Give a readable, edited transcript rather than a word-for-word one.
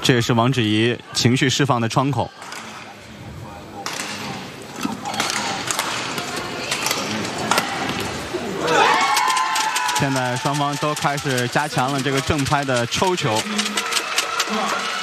这也是王芷怡情绪释放的窗口。现在双方都开始加强了这个正拍的抽球。